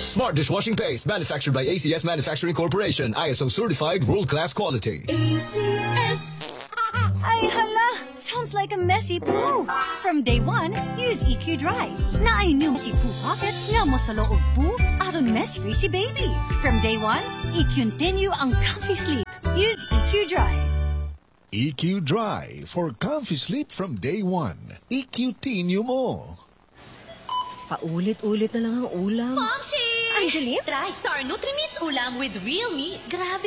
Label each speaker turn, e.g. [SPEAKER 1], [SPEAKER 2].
[SPEAKER 1] Smart dishwashing paste, manufactured by ACS Manufacturing Corporation. ISO certified world-class quality.
[SPEAKER 2] ACS.
[SPEAKER 3] Ay hala! Sounds like a messy poo. From day one, use EQ Dry. Na ay new messy poo pocket nga mo sa loob poo aron mess-free si baby. From day one, i-continue ang comfy sleep. Use EQ Dry.
[SPEAKER 4] EQ Dry for comfy sleep from day one. EQ-tinyo mo.
[SPEAKER 2] Paulit-ulit na lang ang ulam.
[SPEAKER 5] Momshi!
[SPEAKER 2] Angeline?
[SPEAKER 5] Try Star Nutri-Meats ulam with real meat. Grabe